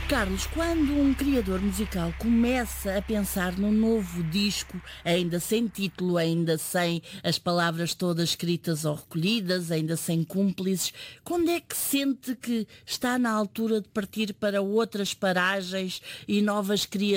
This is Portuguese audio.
Carlos, quando um criador musical começa a pensar num novo disco, ainda sem título, ainda sem as palavras todas escritas ou recolhidas, ainda sem cúmplices, quando é que sente que está na altura de partir para outras paragens e novas criações?